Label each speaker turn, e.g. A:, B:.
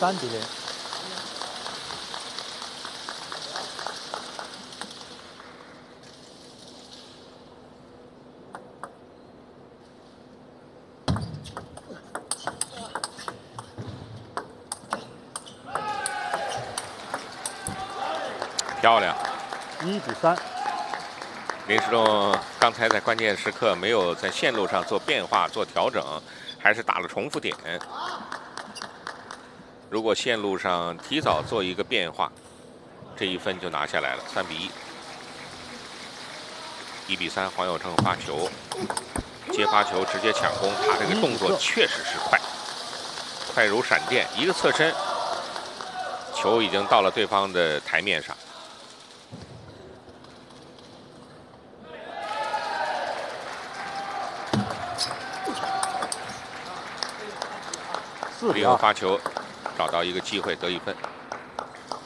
A: 3比0。
B: 漂亮
A: 1比3。
B: 林诗栋刚才在关键时刻没有在线路上做变化、做调整，还是打了重复点。如果线路上提早做一个变化，这1分就拿下来了，3比1。1比3，黄有成发球，接发球直接抢攻，他这个动作确实是快如闪电，一个侧身，球已经到了对方的台面上。利用发球找到一个机会得1分。